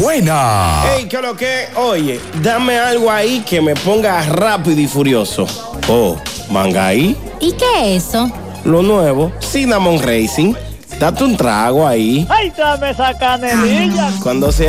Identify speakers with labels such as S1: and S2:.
S1: buena.
S2: Hey, ¿qué es lo que? Oye, dame algo ahí que me ponga rápido y furioso. Oh, Mangaí.
S3: ¿Y qué es eso?
S2: Lo nuevo, Cinnamon Racing. Date un trago ahí.
S4: ¡Ay, dame esa canelilla!
S2: Cuando se